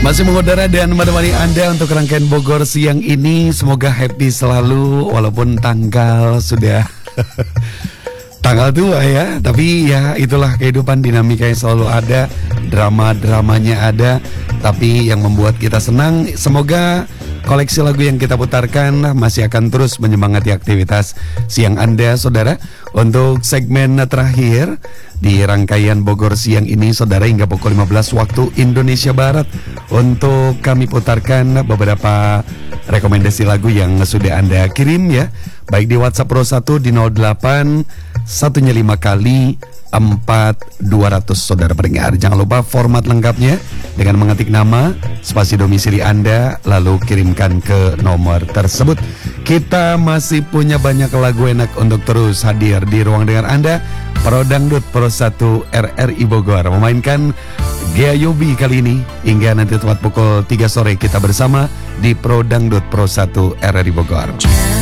Masih mengudara dan menemani Anda untuk rangkaian Bogor siang ini. Semoga happy selalu walaupun tanggal sudah tanggal tua ya. Tapi ya itulah kehidupan, dinamika yang selalu ada, drama-dramanya ada. Tapi yang membuat kita senang, semoga koleksi lagu yang kita putarkan masih akan terus menyemangati aktivitas siang Anda, saudara. Untuk segmen terakhir di rangkaian Bogor siang ini, saudara, hingga pukul 15 waktu Indonesia Barat, untuk kami putarkan beberapa rekomendasi lagu yang sudah Anda kirim ya, baik di WhatsApp Pro 1 di 08 1-nya 5 kali 4200, saudara pendengar. Jangan lupa format lengkapnya dengan mengetik nama, spasi domisili Anda, lalu kirimkan ke nomor tersebut. Kita masih punya banyak lagu enak untuk terus hadir di ruang dengar Anda. Pro Dangdut Pro 1 RRI Bogor memainkan Gea Yobi kali ini hingga nanti tepat pukul 3 sore kita bersama di Pro Dangdut Pro 1 RRI Bogor.